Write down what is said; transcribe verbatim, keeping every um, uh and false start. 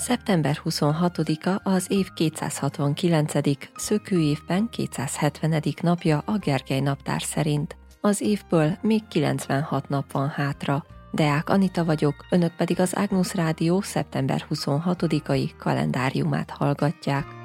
szeptember huszonhatodika az év kétszázhatvankilencedik szökőévben kétszázhetvenedik napja a Gergely naptár szerint. Az évből még kilencvenhat nap van hátra. Deák Anita vagyok, önök pedig az Ágnusz Rádió szeptember huszonhatodikai kalendáriumát hallgatják.